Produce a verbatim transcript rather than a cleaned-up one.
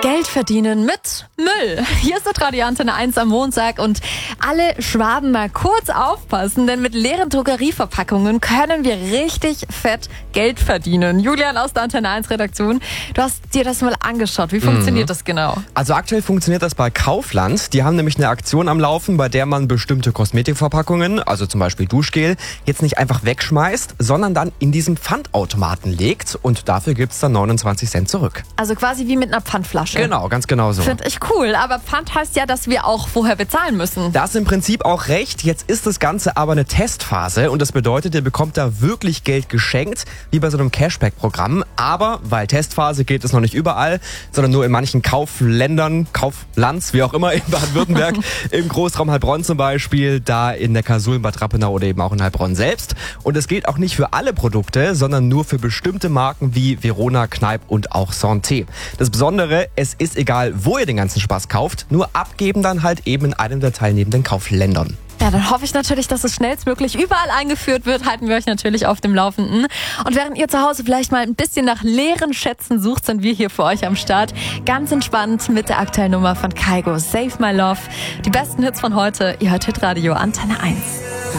Geld verdienen mit Müll. Hier ist der Radio Antenne eins am Montag und alle Schwaben mal kurz aufpassen, denn mit leeren Drogerieverpackungen können wir richtig fett Geld verdienen. Julian aus der Antenne eins Redaktion, du hast dir das mal angeschaut. Wie funktioniert mhm. das genau? Also aktuell funktioniert das bei Kaufland. Die haben nämlich eine Aktion am Laufen, bei der man bestimmte Kosmetikverpackungen, also zum Beispiel Duschgel, jetzt nicht einfach wegschmeißt, sondern dann in diesen Pfandautomaten legt und dafür gibt's dann neunundzwanzig Cent zurück. Also quasi wie mit einer Pfandflasche. Genau, ganz genau so. Finde ich cool, aber Pfand heißt ja, dass wir auch vorher bezahlen müssen. Das ist im Prinzip auch recht. Jetzt ist das Ganze aber eine Testphase und das bedeutet, ihr bekommt da wirklich Geld geschenkt, wie bei so einem Cashback-Programm. Aber weil Testphase geht es noch nicht überall, sondern nur in manchen Kaufländern, Kauflands, wie auch immer, in Baden-Württemberg, im Großraum Heilbronn zum Beispiel, da in der Kasul in Bad Rappenau oder eben auch in Heilbronn selbst. Und es gilt auch nicht für alle Produkte, sondern nur für bestimmte Marken wie Verona, Kneipp und auch Santé. Das Besondere, es ist egal, wo ihr den ganzen Spaß kauft, nur abgeben dann halt eben in einem der teilnehmenden Kaufländern. Ja, dann hoffe ich natürlich, dass es schnellstmöglich überall eingeführt wird. Halten wir euch natürlich auf dem Laufenden. Und während ihr zu Hause vielleicht mal ein bisschen nach leeren Schätzen sucht, sind wir hier für euch am Start. Ganz entspannt mit der aktuellen Nummer von Kygo, Save My Love. Die besten Hits von heute. Ihr hört Hitradio Antenne eins.